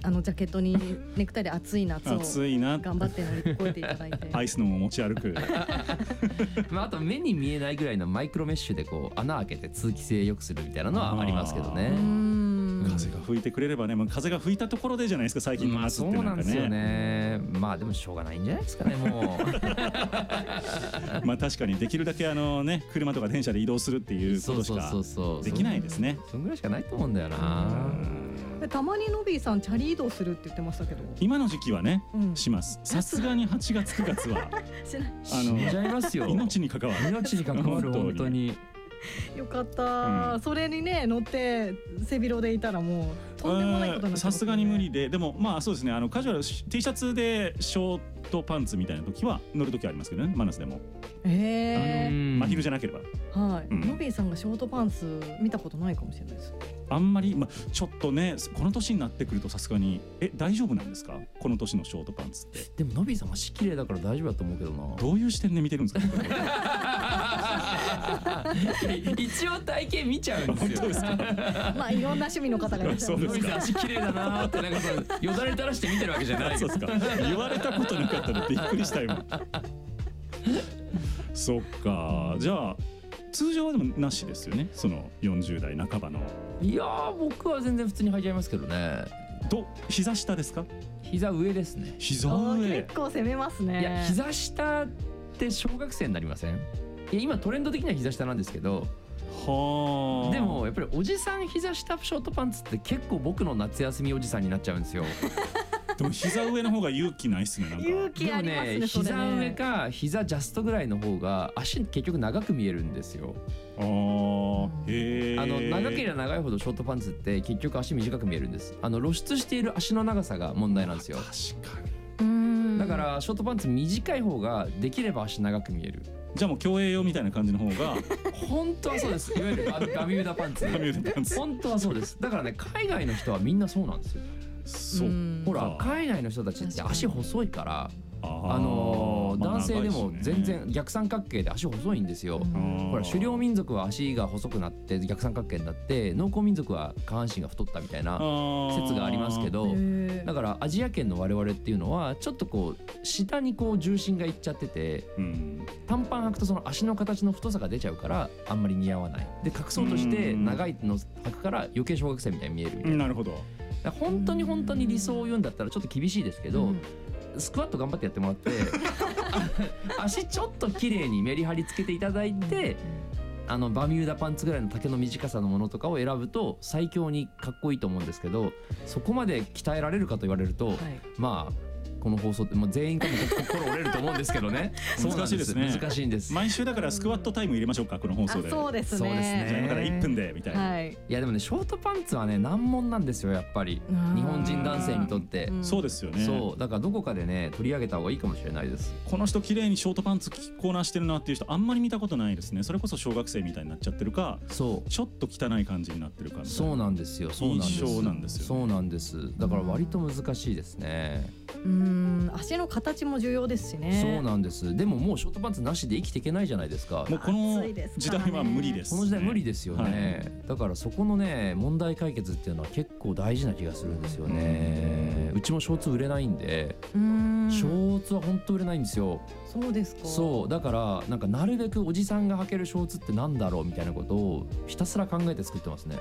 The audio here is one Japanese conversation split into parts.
ジャケットにネクタイで暑い夏を暑いな頑張って乗り越えていただいてアイスのも持ち歩くあと目に見えないぐらいのマイクロメッシュでこう穴開けて通気性良くするみたいなのはありますけどね。 風が吹いてくれればね、風が吹いたところでじゃないですか最近の夏ってなんかね。 そうなんですよね。でもしょうがないんじゃないですかねもう確かにできるだけ車とか電車で移動するっていうことしかできないですね。 そんぐらいしかないと思うんだよな。 たまにのびーさんチャリ移動するって言ってましたけど、 今の時期はね、します。さすがに8月9月は死んじゃいますよ。 命に関わる本当によかった、それにね乗って背広でいたらもうとんでもないことになってますね。 さすがに無理で、でもそうですね、カジュアル T シャツでショートパンツみたいな時は乗る時はありますけどね、マナスでも。真昼じゃなければ。 はい、のびーさんがショートパンツ見たことないかもしれないです。 あんまり、ちょっとねこの年になってくるとさすがに大丈夫なんですか、この年のショートパンツって。 でものびーさんは足綺麗だから大丈夫だと思うけどな。 どういう視点で見てるんですか一応体型見ちゃうんですよ。 本当ですかいろんな趣味の方がいらっしゃる。 のびーさん足綺麗だなってなんかよだれ垂らして見てるわけじゃない。 そうですか。言われたことなかったのでびっくりした今そっか、じゃあ通常はでもなしですよね、その40代半ばの。 いやー僕は全然普通に履いちゃいますけどね。 膝下ですか？ 膝上ですね。 膝上結構攻めますね。 いや膝下って小学生になりません？いや今トレンド的には膝下なんですけど、でもやっぱりおじさん膝下ショートパンツって結構僕の夏休みおじさんになっちゃうんですよ。 でも膝上の方が勇気ないっすね。なんか勇気ありますね。 膝上か膝ジャストぐらいの方が足結局長く見えるんですよ。 長ければ長いほどショートパンツって結局足短く見えるんです。露出している足の長さが問題なんですよ。 確かに。 だからショートパンツ短い方ができれば足長く見える。 じゃあもう競泳用みたいな感じの方が本当はそうです。いわゆるバミューダパンツ。本当はそうです。だからね、海外の人はみんなそうなんですよ。ほら海外の人たちって足細いから、男性でも全然逆三角形で足細いんですよ。ほら狩猟民族は足が細くなって逆三角形になって、農耕民族は下半身が太ったみたいな説がありますけど、だからアジア圏の我々っていうのはちょっとこう下にこう重心がいっちゃってて、短パン履くとその足の形の太さが出ちゃうからあんまり似合わない。で隠そうとして長いの履くから余計小学生みたいに見えるみたいな。 なるほど。 本当に理想を言うんだったらちょっと厳しいですけど、スクワット頑張ってやってもらって足ちょっと綺麗にメリハリつけていただいて、バミューダパンツぐらいの丈の短さのものとかを選ぶと最強にかっこいいと思うんですけど、そこまで鍛えられるかと言われると、この放送って全員かも心折れると思うんですけどね。 難しいですね。 難しいんです。 毎週だからスクワットタイム入れましょうか、この放送で。 そうですね。 じゃあ今から1分でみたいな。 いやでもね、ショートパンツはね難問なんですよ、やっぱり日本人男性にとって。 そうですよね。 そうだからどこかでね取り上げた方がいいかもしれないです。 この人綺麗にショートパンツ着こなしてるなっていう人あんまり見たことないですね。それこそ小学生みたいになっちゃってるか、ちょっと汚い感じになってるかみたいな。 そうなんですよ。 印象なんですよ。 そうなんです。だから割と難しいですね。 足の形も重要ですしね。 そうなんです。でももうショートパンツなしで生きていけないじゃないですか。 もうこの時代は無理です。 この時代無理ですよね。だからそこのね問題解決っていうのは結構大事な気がするんですよね。うちもショーツ売れないんで、ショーツは本当売れないんですよ。 そうですか。 そうだからなるべくおじさんが履けるショーツってなんだろうみたいなことをひたすら考えて作ってますね。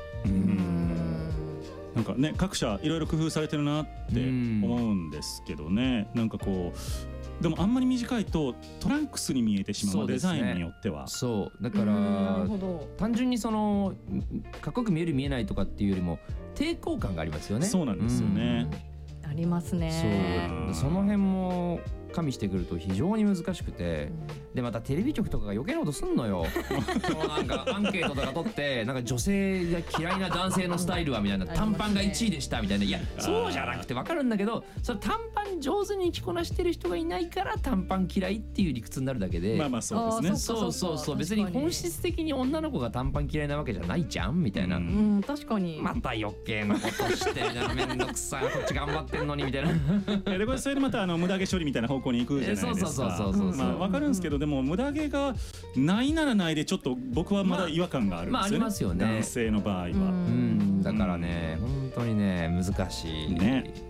なんかね、各社いろいろ工夫されてるなって思うんですけどね。なんかこうでもあんまり短いとトランクスに見えてしまう、デザインによっては。 そうだから単純にそのかっこよく見える見えないとかっていうよりも抵抗感がありますよね。 そうなんですよね。 ありますね。 その辺も加味してくると非常に難しくて、でまたテレビ局とかが余計なことすんのよ。なんかアンケートとか取って女性が嫌いな男性のスタイルはみたいな、短パンが1位でしたみたいな。いやそうじゃなくて分かるんだけど、それ短パン上手に着こなしてる人がいないから短パン嫌いっていう理屈になるだけで、 そうですね。 そう別に本質的に女の子が短パン嫌いなわけじゃないじゃんみたいな。 確かにまた余計なことしてみたいな、めんどくさいこっち頑張ってんのにみたいな。 でこれそれでまた無駄毛処理みたいな方向に行くじゃないですか。分かるんですけど、でも無駄毛がないならないでちょっと僕はまだ違和感があるんですよね。 ありますよね、 男性の場合は。 だからね本当にね難しいね。